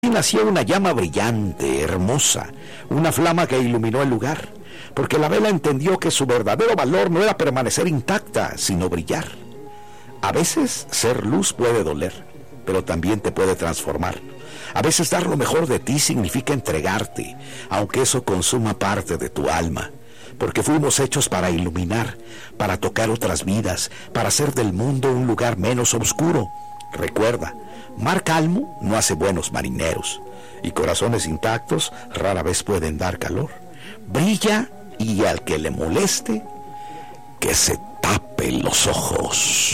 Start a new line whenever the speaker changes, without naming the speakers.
allí nació una llama brillante, hermosa, una flama que iluminó el lugar, porque la vela entendió que su verdadero valor no era permanecer intacta, sino brillar. A veces ser luz puede doler, pero también te puede transformar. A veces dar lo mejor de ti significa entregarte, aunque eso consuma parte de tu alma, porque fuimos hechos para iluminar, para tocar otras vidas, para hacer del mundo un lugar menos oscuro. Recuerda, mar calmo no hace buenos marineros, y corazones intactos rara vez pueden dar calor. Brilla, y al que le moleste, que se tape los ojos.